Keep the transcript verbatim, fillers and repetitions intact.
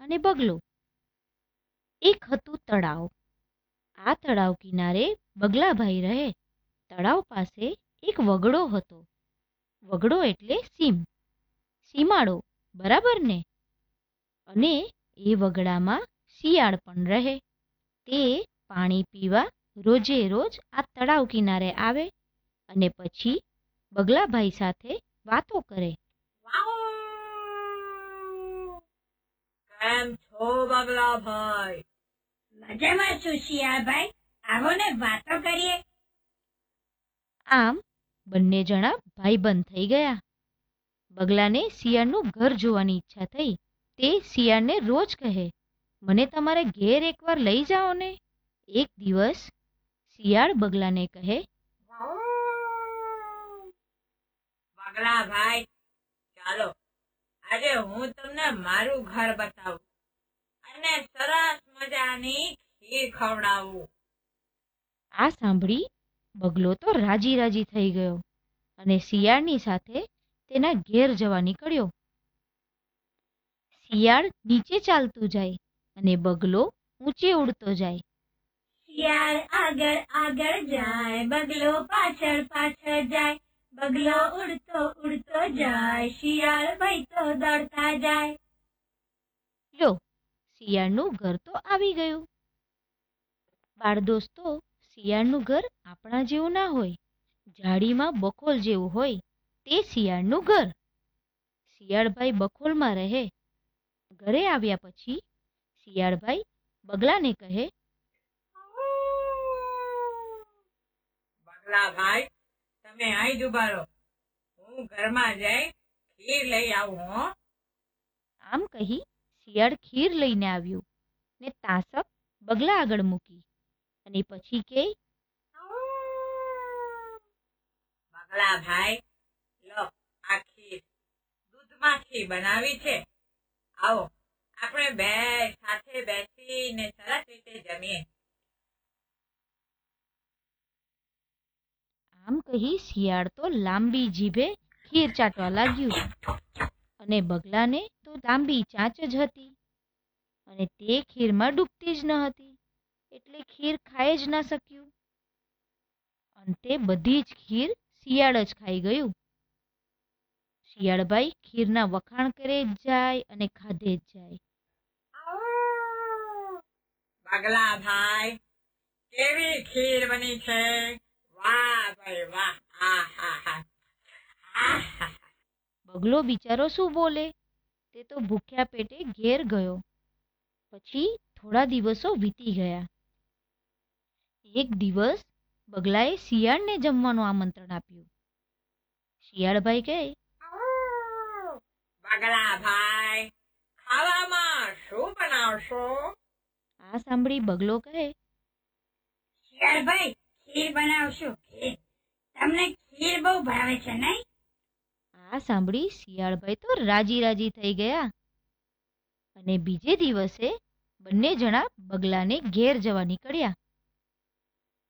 અને બગલો. એક હતું તળાવ. આ તળાવ કિનારે બગલાભાઈ રહે. તળાવ પાસે એક વગડો હતો. વગડો એટલે સીમ, સીમાડો, બરાબર ને? અને એ વગડામાં શિયાળ પણ રહે. તે પાણી પીવા રોજે રોજ આ તળાવ કિનારે આવે અને પછી બગલાભાઈ સાથે વાતો કરે. કેમ છો બગલાભાઈ? મજામાં છું શિયાળભાઈ, આવો ને વાતો કરીએ. આમ બંને જણા ભાઈબંધ થઈ ગયા. બગલાને શિયાળનું ઘર જોવાની ઈચ્છા થઈ. તે શિયાળને રોજ કહે, મને તમારે ઘેર એકવાર લઈ જાઓ ને. એક દિવસ શિયાળ બગલાને કહે, બગલાભાઈ, ચાલો આજે હું તમને મારું ઘર બતાવું અને સરસ મજાની ખીર ખવડાવું. આ સાંભળી બગલો તો રાજી રાજી થઈ ગયો અને શિયાળની સાથે તેના ઘેર જવા નીકળ્યો. શિયાળ નીચે ચાલતું જાય અને બગલો ઊંચે ઉડતો જાય. શિયાળ આગળ આગળ જાય, બગલો પાછળ પાછળ જાય. બગલો ઉડતો ઉડતો જાય, શિયાળ ભાઈ તો દોડતા જાય. લો, શિયાળનું ઘર તો આવી ગયું. બાળ દોસ્તો, શિયાળનું ઘર આપણા જેવું ના હોય. ઝાડીમાં બખોલ જેવું હોય. તે શિયાળનું ઘર. શિયાળભાઈ બખોલમાં રહે. ઘરે આવ્યા પછી શિયાળભાઈ બગલાને કહે, બગલાભાઈ, તમે અહીં જ ઉભા રહો, હું ઘરમાં જઈ ખીર લઈ આવું. હો. આમ કહી શિયાળ ખીર લઈને આવ્યું ને તાસક બગલા આગળ મૂકી અને પછી કે, બગલાભાઈ, લો આ ખીર દૂધમાંથી બનાવી છે. આવો આપણે બે સાથે બેસીને સરસ રીતે જમીએ. આમ કહી શિયાળ તો લાંબી જીભે ખીર ચાટવા લાગ્યું અને બગલાને તો લાંબી ચાંચ જ હતી અને તે ખીરમાં ડૂબતી જ ન હતી, એટલે ખીર ખાઈ જ ના શક્યું. અંતે બધી જ ખીર શિયાળ જ ખાઈ ગયું. શિયાળભાઈ ખીરના વખાણ કરે જ જાય અને ખાધે જ જાય. બગલાભાઈ, કેવી ખીર બની છે! વાહ ભાઈ વાહ! આ હા હા. બગલો બિચારો શું બોલે? તે તો ભૂખ્યા પેટે ઘેર ગયો. પછી થોડા દિવસો વીતી ગયા. એક દિવસ બગલાએ શિયાળને જમવાનું આમંત્રણ આપ્યું. શિયાળભાઈ કહે, બગલાભાઈ, ખાવામાં શું બનાવશો? આ સાંભળી બગલો કહે, શિયાળભાઈ, ખીર બનાવશું. ખીર તમને ખીર બહુ ભાવે છે નહીં? આ સાંભળી શિયાળભાઈ તો રાજી રાજી થઈ ગયા અને બીજે દિવસે બંને જણા બગલાને ઘેર જવા નીકળ્યા.